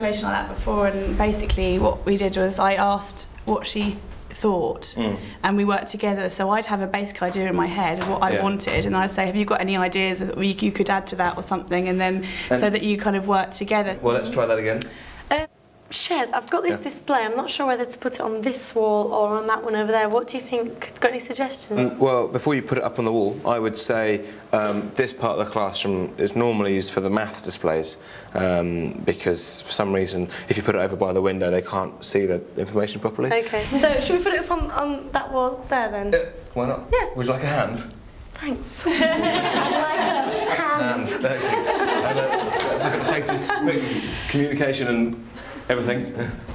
Like that before, and basically what we did was I asked what she thought, and we worked together. So I'd have a basic idea in my head of what I wanted, and I'd say, have you got any ideas that you could add to that or something, and then so that you kind of work together. Well, let's try that again. Shez, I've got this display. I'm not sure whether to put it on this wall or on that one over there. What do you think? Got any suggestions? Well, before you put it up on the wall, I would say this part of the classroom is normally used for the maths displays because for some reason, if you put it over by the window, they can't see the information properly. Okay. So should we put it up on that wall there then? Why not? Yeah. Would you like a hand? Thanks. I'd like a hand. Excellent. And, let's look at the faces, quick communication and everything.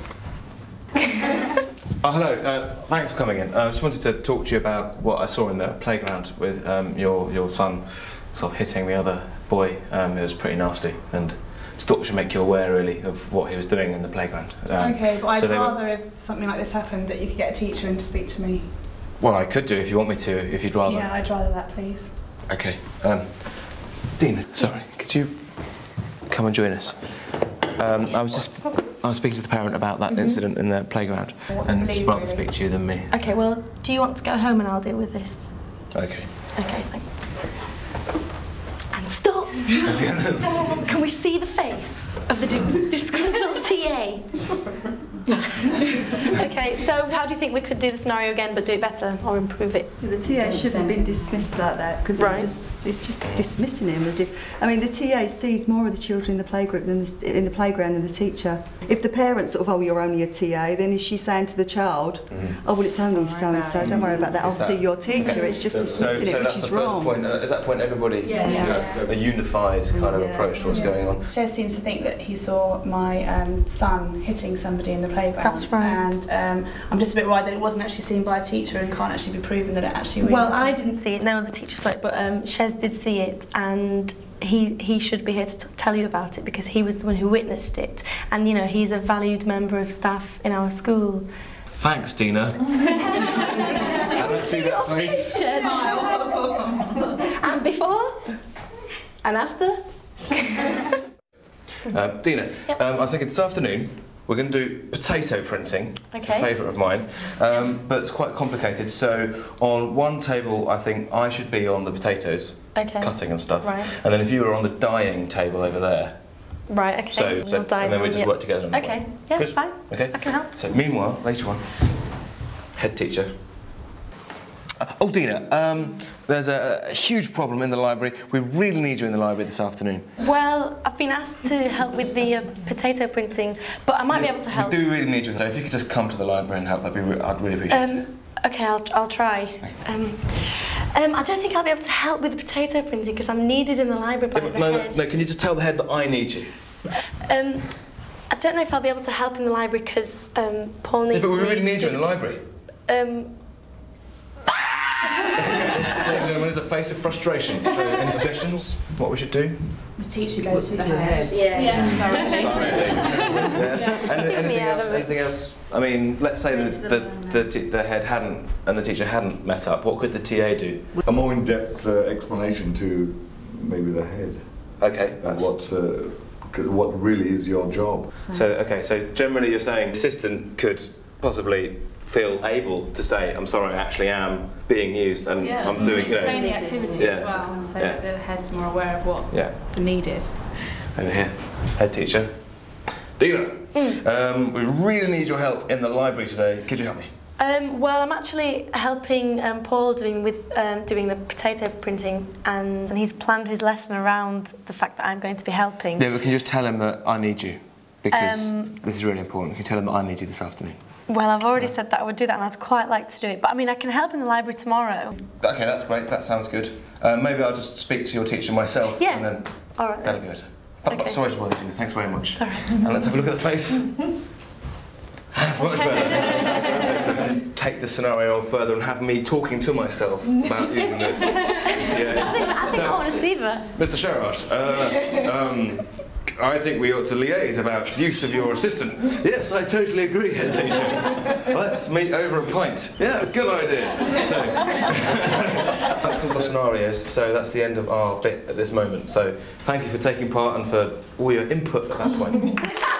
Hello, thanks for coming in. I just wanted to talk to you about what I saw in the playground with your son sort of hitting the other boy. It was pretty nasty, and just thought we should make you aware really of what he was doing in the playground. Okay, but I'd rather if something like this happened that you could get a teacher in to speak to me. Well, I could do if you want me to, if you'd rather. Yeah, I'd rather that, please. Okay. Dina, sorry, could you come and join us? I was speaking to the parent about that incident in the playground, and she'd rather speak to you than me. Okay, well, do you want to go home and I'll deal with this? Okay. Okay, thanks. And stop! Can we see the face of the disgruntled TA? Okay, so how do you think we could do the scenario again but do it better or improve it? The TA shouldn't have been dismissed like that because it's just dismissing him as if... I mean, the TA sees more of the children in the playgroup in the playground than the teacher. If the parents sort of, oh, you're only a TA, then is she saying to the child, oh, well, it's only so-and-so, don't worry about that, I'll see your teacher. It's just dismissing it, which is wrong. So at that point everybody has a unified kind of approach to what's going on? Shez seems to think that he saw my son hitting somebody in the playground. That's right. And I'm just a bit worried that it wasn't actually seen by a teacher and can't actually be proven that it actually really Well, I didn't see it, no other teacher saw it, but Shez did see it, and he should be here to tell you about it because he was the one who witnessed it, and you know, he's a valued member of staff in our school. Thanks, Dina. Let's see that face. And before? And after? Dina, I was thinking this afternoon we're going to do potato printing. Okay. It's a favourite of mine, but it's quite complicated. So on one table, I think I should be on the potatoes, cutting and stuff, and then if you were on the dyeing table over there. Right. Okay. So and then we just work together. Okay. Yeah, good. Fine. Okay. I can help. So meanwhile, later on, head teacher. Oh, Dina, there's a huge problem in the library. We really need you in the library this afternoon. Well, I've been asked to help with the potato printing, but I might be able to help. We do really need you. So if you could just come to the library and help, I'd really appreciate it. Okay, I'll try. I don't think I'll be able to help with the potato printing because I'm needed in the library by the head. No, can you just tell the head that I need you? I don't know if I'll be able to help in the library because Paul needs me. But we really need you in the library. There's a face of frustration. Any suggestions? What we should do? The teacher goes to the head. Anything else? I mean, let's say that the head hadn't and the teacher hadn't met up. What could the TA do? A more in-depth explanation to maybe the head. Okay. What really is your job? So generally you're saying the assistant could possibly feel able to say, I'm sorry, I actually am being used and I'm doing it. Explain the activity as well, so that the head's more aware of what the need is. Over here, head teacher. Dina, we really need your help in the library today. Could you help me? Well, I'm actually helping Paul doing the potato printing, and he's planned his lesson around the fact that I'm going to be helping. Yeah, but can you just tell him that I need you? Because this is really important. Can you tell him that I need you this afternoon? Well, I've already said that I would do that, and I'd quite like to do it. But I mean, I can help in the library tomorrow. Okay, that's great. That sounds good. Maybe I'll just speak to your teacher myself. Yeah. And then all right. That'll be better. But sorry to bother you, Dina. Thanks very much. All right. And let's have a look at the face. That's much better. So take the scenario further and have me talking to myself about using the I think I want to see that. Mr. Sherrod, I think we ought to liaise about use of your assistant. Yes, I totally agree, head teacher. Let's meet over a pint. Yeah, good idea. So, that's all the scenarios, so that's the end of our bit at this moment. So, thank you for taking part and for all your input at that point.